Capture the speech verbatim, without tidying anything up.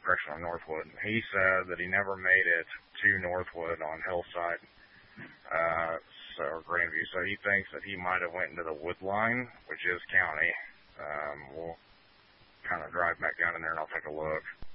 correction, on Northwood. He said that he never made it to Northwood on Hillside, uh, so, or Grandview. So he thinks that he might have went into the wood line, which is county. Um, we'll kind of drive back down in there and I'll take a look.